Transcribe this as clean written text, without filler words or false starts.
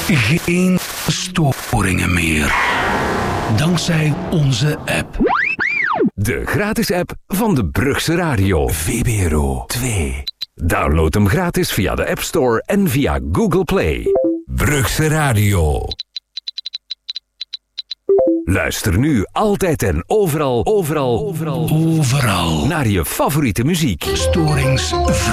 Geen storingen meer. Dankzij onze app. De gratis app van de Brugse Radio. VPRO 2. Download hem gratis via de App Store en via Google Play. Brugse Radio. Luister nu altijd en overal naar je favoriete muziek. Storingsvrij.